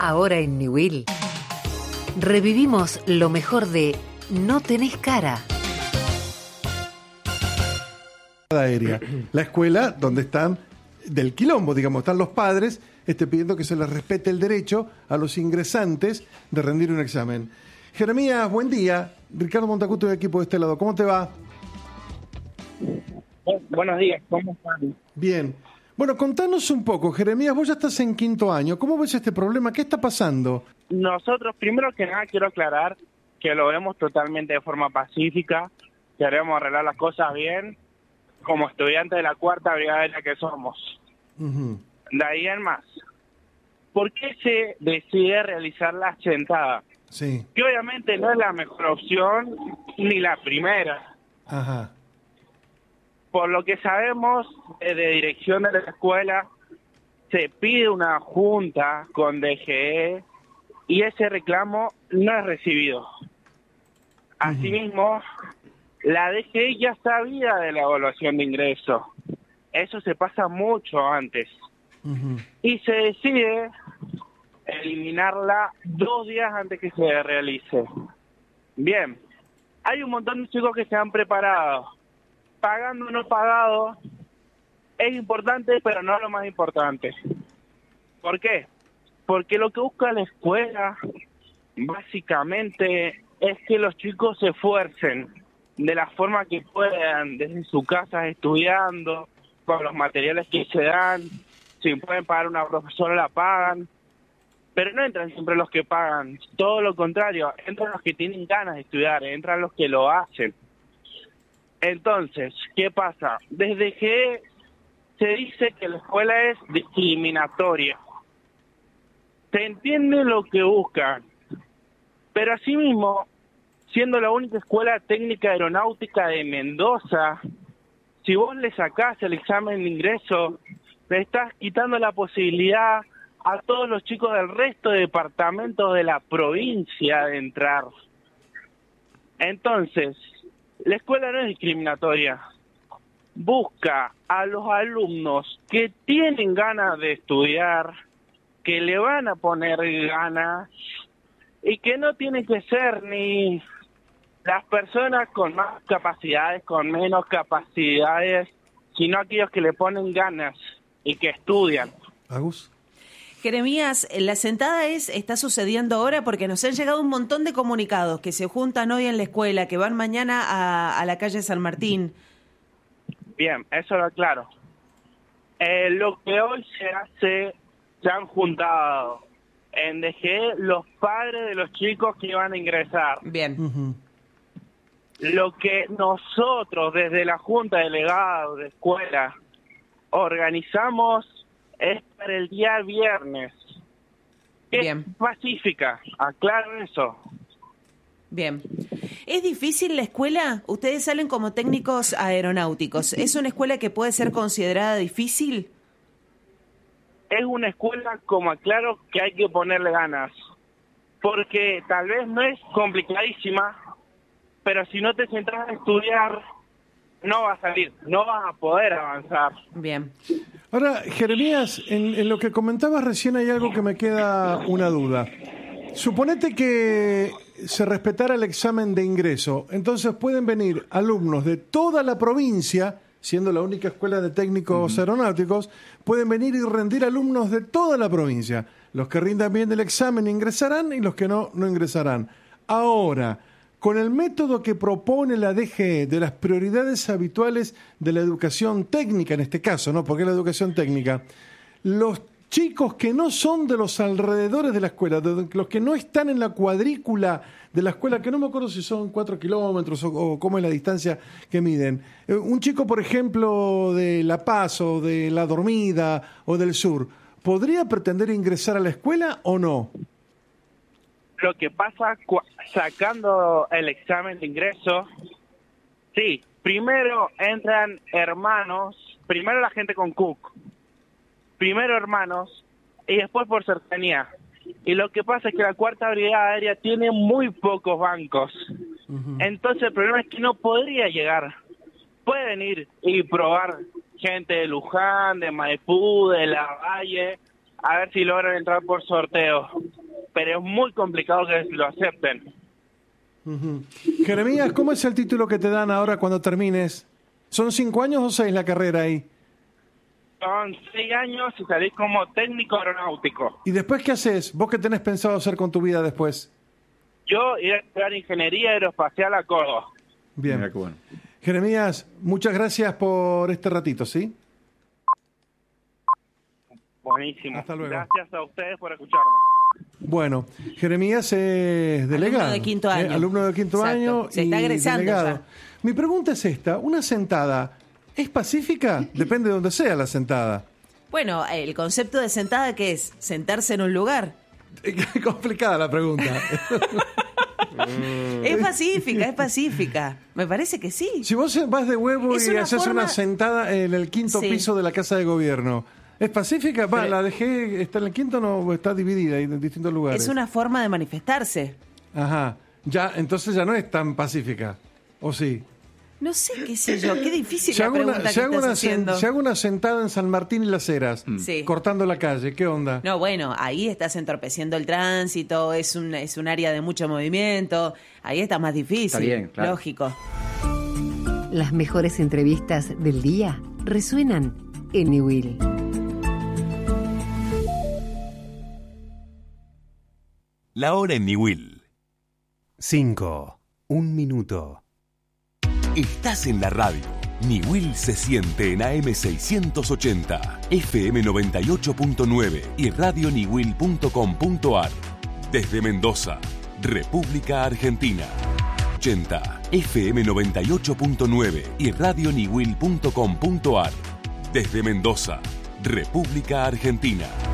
Ahora en Newell revivimos lo mejor de No tenés cara. Aérea, la escuela donde están del quilombo, digamos, están los padres pidiendo que se les respete el derecho a los ingresantes de rendir un examen. Jeremías, buen día. Ricardo Montacuto de equipo de este lado, ¿cómo te va? Buenos días, ¿cómo están? Bien. Bueno, contanos un poco, Jeremías, vos ya estás en quinto año. ¿Cómo ves este problema? ¿Qué está pasando? Nosotros, primero que nada, quiero aclarar que lo vemos totalmente de forma pacífica, queremos arreglar las cosas bien, como estudiantes de la cuarta brigada aérea que somos. Uh-huh. De ahí en más. ¿Por qué se decide realizar la sentada? Sí. Que obviamente no es la mejor opción, ni la primera. Ajá. Por lo que sabemos, desde dirección de la escuela se pide una junta con DGE y ese reclamo no es recibido. Asimismo, la DGE ya sabía de la evaluación de ingreso. Eso se pasa mucho antes. Y se decide eliminarla 2 días antes que se realice. Bien, hay un montón de chicos que se han preparado. Pagando o no pagado es importante, pero no es lo más importante. ¿Por qué? Porque lo que busca la escuela básicamente es que los chicos se esfuercen de la forma que puedan, desde sus casas estudiando, con los materiales que se dan, si pueden pagar una profesora la pagan, pero no entran siempre los que pagan, todo lo contrario, entran los que tienen ganas de estudiar, entran los que lo hacen. Entonces, ¿qué pasa? Desde que se dice que la escuela es discriminatoria, se entiende lo que buscan, pero asimismo, siendo la única escuela técnica aeronáutica de Mendoza, si vos le sacás el examen de ingreso, le estás quitando la posibilidad a todos los chicos del resto de departamentos de la provincia de entrar. Entonces, la escuela no es discriminatoria. Busca a los alumnos que tienen ganas de estudiar, que le van a poner ganas y que no tienen que ser ni las personas con más capacidades, con menos capacidades, sino aquellos que le ponen ganas y que estudian. Agus. Jeremías, la sentada está sucediendo ahora porque nos han llegado un montón de comunicados que se juntan hoy en la escuela, que van mañana a la calle San Martín. Bien, eso lo aclaro. Lo que hoy se hace, se han juntado en DGE los padres de los chicos que iban a ingresar. Bien. Uh-huh. Lo que nosotros desde la Junta de Delegados de Escuela organizamos es para el día viernes. Bien. Es pacífica, aclaro eso. Bien. ¿Es difícil la escuela? Ustedes salen como técnicos aeronáuticos. ¿Es una escuela que puede ser considerada difícil? Es una escuela, como aclaro, que hay que ponerle ganas. Porque tal vez no es complicadísima, pero si no te centras a estudiar, no va a salir, no vas a poder avanzar. Bien. Ahora, Jeremías, en lo que comentabas recién hay algo que me queda una duda. Suponete que se respetara el examen de ingreso, entonces pueden venir alumnos de toda la provincia, siendo la única escuela de técnicos aeronáuticos, pueden venir y rendir alumnos de toda la provincia. Los que rindan bien el examen ingresarán y los que no ingresarán. Ahora, con el método que propone la DGE de las prioridades habituales de la educación técnica, en este caso, ¿no? Porque es la educación técnica, los chicos que no son de los alrededores de la escuela, los que no están en la cuadrícula de la escuela, que no me acuerdo si son 4 kilómetros o cómo es la distancia que miden. Un chico, por ejemplo, de La Paz o de La Dormida o del sur, ¿podría pretender ingresar a la escuela o no? Lo que pasa sacando el examen de ingreso, sí, primero entran hermanos, primero la gente con CUC, primero hermanos y después por cercanía. Y lo que pasa es que la cuarta brigada aérea tiene muy pocos bancos. Entonces el problema es que no podría llegar. Puede venir y probar gente de Luján, de Maipú, de Lavalle, a ver si logran entrar por sorteo. Pero es muy complicado que lo acepten. Ujú. Jeremías, ¿cómo es el título que te dan ahora cuando termines? ¿Son 5 años o 6 la carrera ahí? Son 6 años y salís como técnico aeronáutico. ¿Y después qué haces? ¿Vos qué tenés pensado hacer con tu vida después? Yo iré a estudiar ingeniería aeroespacial a Córdoba. Bien. Mira qué bueno. Jeremías, muchas gracias por este ratito, ¿sí? Buenísimo. Hasta luego. Gracias a ustedes por escucharme. Bueno, Jeremías es delegado. Alumno de quinto año. Alumno de quinto Exacto. año Se y está egresando delegado. ya. Mi pregunta es esta, ¿una sentada es pacífica? Depende de donde sea la sentada. Bueno, el concepto de sentada, ¿qué es? Sentarse en un lugar. Qué complicada la pregunta. Es pacífica. Me parece que sí. Si vos vas de huevo Es y una haces forma- una sentada en el quinto Sí. piso de la Casa de Gobierno, ¿es pacífica? Va, la dejé, ¿está en el quinto o no? Está dividida en distintos lugares. Es una forma de manifestarse. Ajá. Ya, entonces ya no es tan pacífica. ¿O sí? No sé, qué sé yo, qué difícil Si la hago, pregunta una, que si, hago estás una haciendo. si hago una sentada en San Martín y Las Heras, Sí. cortando la calle, ¿qué onda? No, bueno, ahí estás entorpeciendo el tránsito, es un área de mucho movimiento, ahí está más difícil. Está bien, claro. Lógico. Las mejores entrevistas del día resuenan en Niwil. La hora en Niwil. 5. 1 minuto. Estás en la radio. Niwil se siente en AM 680, FM 98.9 y radioniwil.com.ar. Desde Mendoza, República Argentina. 80, FM 98.9 y radioniwil.com.ar. Desde Mendoza, República Argentina.